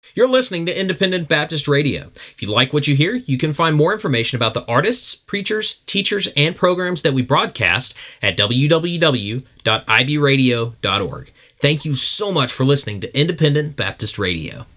You're listening to Independent Baptist Radio. If you like what you hear, you can find more information about the artists, preachers, teachers, and programs that we broadcast at www.ibradio.org. Thank you so much for listening to Independent Baptist Radio.